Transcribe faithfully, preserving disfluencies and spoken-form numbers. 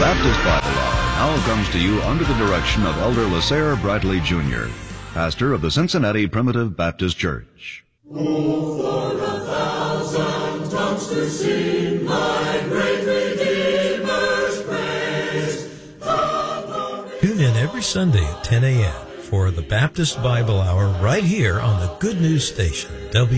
Baptist Bible Hour now comes to you under the direction of Elder Lasare Bradley Junior, pastor of the Cincinnati Primitive Baptist Church. Oh, for a thousand tongues to sing my great Redeemer's praise. Tune in every Sunday at ten a.m. for the Baptist Bible Hour right here on the Good News Station, W.